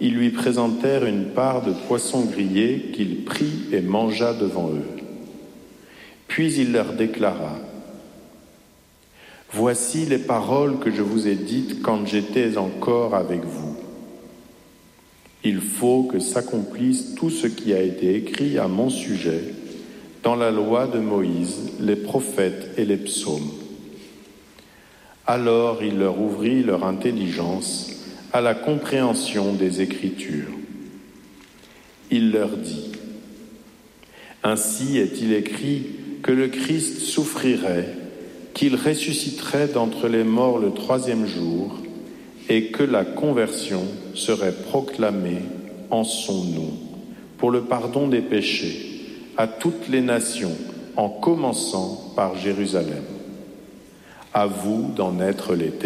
Ils lui présentèrent une part de poisson grillé qu'il prit et mangea devant eux. Puis il leur déclara : « Voici les paroles que je vous ai dites quand j'étais encore avec vous. Il faut que s'accomplisse tout ce qui a été écrit à mon sujet dans la loi de Moïse, les prophètes et les psaumes. » Alors il leur ouvrit leur intelligence à la compréhension des Écritures. Il leur dit : « Ainsi est-il écrit que le Christ souffrirait, qu'il ressusciterait d'entre les morts le 3e jour, et que la conversion serait proclamée en son nom, pour le pardon des péchés, à toutes les nations, en commençant par Jérusalem. À vous d'en être les témoins. »